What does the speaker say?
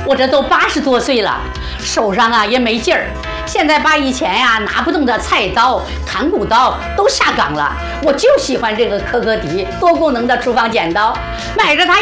我这都80多岁了，手上啊也没劲儿。现在把以前呀拿不动的菜刀、砍骨刀都下岗了，我就喜欢这个可可底多功能的厨房剪刀，买着它